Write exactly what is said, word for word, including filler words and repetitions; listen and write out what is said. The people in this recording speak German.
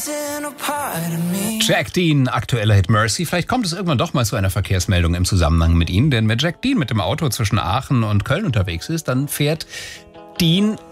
Jack Dean, aktueller Hit Mercy. Vielleicht kommt es irgendwann doch mal zu einer Verkehrsmeldung im Zusammenhang mit Ihnen. Denn wenn Jack Dean mit dem Auto zwischen Aachen und Köln unterwegs ist, dann fährt Dean